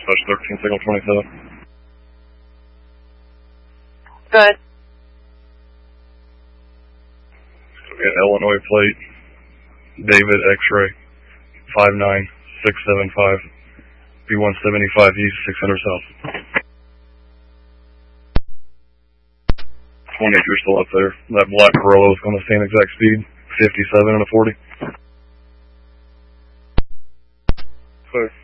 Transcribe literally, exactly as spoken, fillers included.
Dispatch thirteen, signal twenty-seven. Good. Okay, Illinois plate, David X-ray, five nine six seven five, B one seventy-five East, six hundred South. twenty, if you're still up there. That black Corolla is going the same exact speed, fifty-seven and a forty. Clear.